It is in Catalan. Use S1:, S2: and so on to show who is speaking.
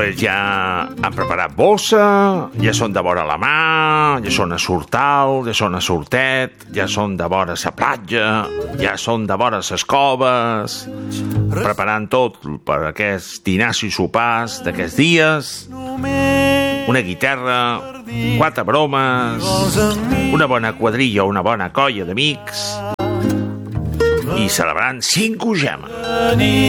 S1: ja han preparat bossa, ja són de vora la mà, ja són a Sortal, ja són a Sortet, ja són de vora la platja, ja són de vora les coves, preparant tot per aquests dinars i sopars d'aquests dies, una guitarra, 4 bromes, una bona quadrilla o una bona colla d'amics, i celebrant 5 gemes.